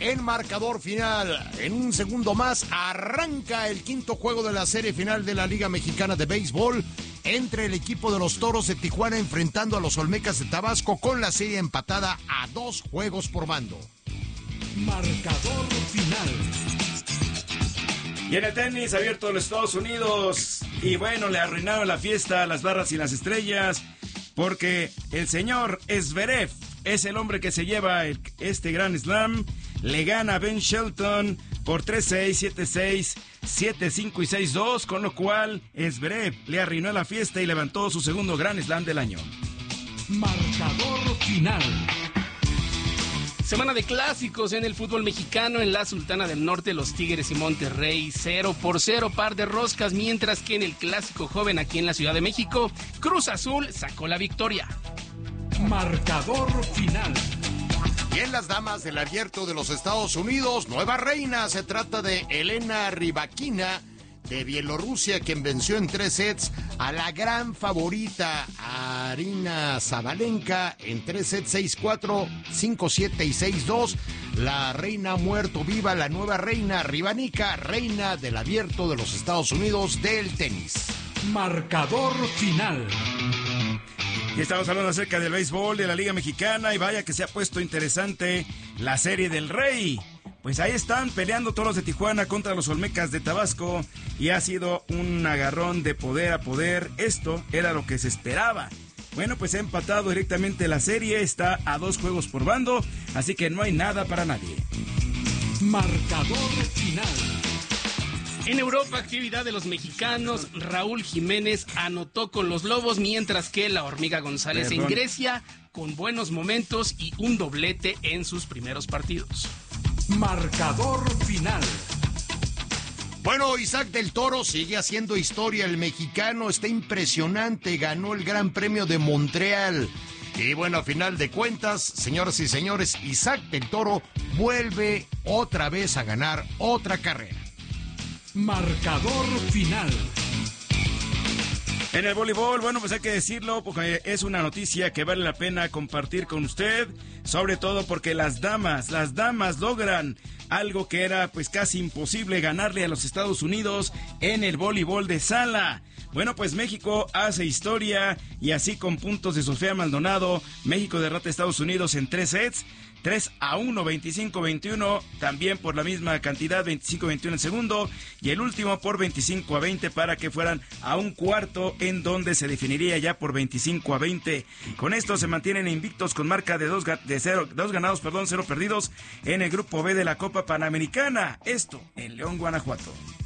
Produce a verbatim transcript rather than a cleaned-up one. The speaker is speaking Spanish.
en marcador final. En un segundo más arranca el quinto juego de la serie final de la Liga Mexicana de Béisbol entre el equipo de los Toros de Tijuana enfrentando a los Olmecas de Tabasco, con la serie empatada a dos juegos por bando. Marcador final. Y en el tenis abierto de los Estados Unidos, y bueno, le arruinaron la fiesta a las barras y las estrellas, porque el señor Zverev es el hombre que se lleva el, este Grand Slam. Le gana a Ben Shelton por tres seis, siete seis, siete cinco y seis dos, con lo cual Zverev le arruinó la fiesta y levantó su segundo Grand Slam del año. Marcador final. Semana de clásicos en el fútbol mexicano. En la Sultana del Norte, los Tigres y Monterrey cero por cero, par de roscas, mientras que en el clásico joven aquí en la Ciudad de México, Cruz Azul sacó la victoria. Marcador final. Y en las damas del abierto de los Estados Unidos, nueva reina, se trata de Elena Rybakina de Bielorrusia, quien venció en tres sets a la gran favorita Arina Sabalenka en tres sets, seis cuatro, cinco siete y seis dos. La reina muerto viva, la nueva reina Rybakina, reina del abierto de los Estados Unidos del tenis. Marcador final. Y estamos hablando acerca del béisbol de la Liga Mexicana, y vaya que se ha puesto interesante la Serie del Rey. Pues ahí están peleando Toros de Tijuana contra los Olmecas de Tabasco, y ha sido un agarrón de poder a poder. Esto era lo que se esperaba. Bueno, pues ha empatado directamente la serie, está a dos juegos por bando, así que no hay nada para nadie. Marcador final. En Europa, actividad de los mexicanos. Raúl Jiménez anotó con los Lobos, mientras que la Hormiga González Perdón. en Grecia, con buenos momentos y un doblete en sus primeros partidos. Marcador final. Bueno, Isaac del Toro sigue haciendo historia. El mexicano está impresionante, ganó el Gran Premio de Montreal. Y bueno, a final de cuentas, señoras y señores, Isaac del Toro vuelve otra vez a ganar otra carrera. Marcador final. En el voleibol, bueno, pues hay que decirlo, porque es una noticia que vale la pena compartir con usted, sobre todo porque las damas, las damas logran algo que era pues casi imposible, ganarle a los Estados Unidos en el voleibol de sala. Bueno, pues México hace historia, y así con puntos de Sofía Maldonado, México derrota a Estados Unidos en tres sets, tres a uno, veinticinco a veintiuno, también por la misma cantidad, veinticinco a veintiuno en segundo, y el último por veinticinco a veinte, para que fueran a un cuarto en donde se definiría ya por veinticinco a veinte. Con esto se mantienen invictos con marca de dos, de cero, dos ganados, perdón, cero perdidos en el grupo B de la Copa Panamericana. Esto en León, Guanajuato.